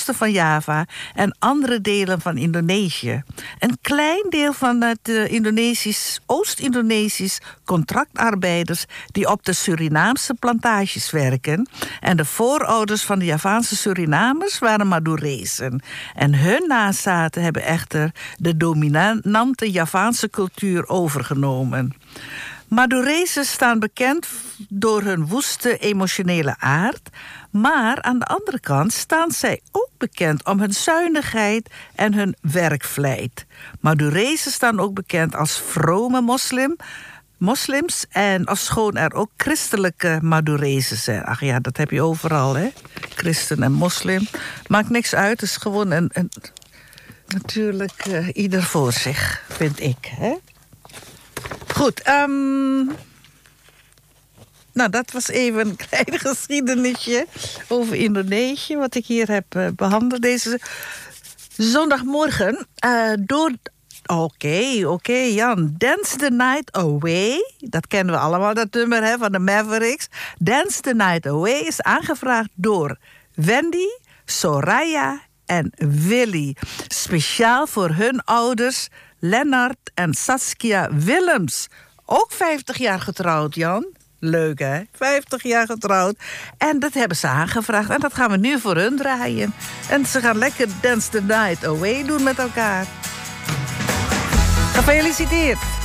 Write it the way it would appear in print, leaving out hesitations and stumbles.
oosten van Java en andere delen van Indonesië. Een klein deel van het Oost-Indonesisch contractarbeiders die op de Surinaamse plantages werken. En de voorouders van de Javaanse Surinamers waren Madurezen. En hun nazaten hebben echter de dominante Javaanse cultuur overgenomen. Madurezen staan bekend door hun woeste emotionele aard, maar aan de andere kant staan zij ook bekend om hun zuinigheid en hun werkvlijt. Madurezen staan ook bekend als vrome moslims en ofschoon er ook christelijke Madurezen zijn. Ach ja, dat heb je overal, hè? Christen en moslim. Maakt niks uit, het is gewoon natuurlijk ieder voor zich, vind ik, hè? Goed, nou, dat was even een klein geschiedenisje over Indonesië, wat ik hier heb behandeld deze zondagmorgen. Oké, Jan. Dance the Night Away, dat kennen we allemaal, dat nummer, hè, van de Mavericks. Dance the Night Away is aangevraagd door Wendy, Soraya en Willy. Speciaal voor hun ouders Lennart en Saskia Willems. Ook 50 jaar getrouwd, Jan. Leuk, hè? 50 jaar getrouwd. En dat hebben ze aangevraagd. En dat gaan we nu voor hun draaien. En ze gaan lekker Dance the Night Away doen met elkaar. Gefeliciteerd.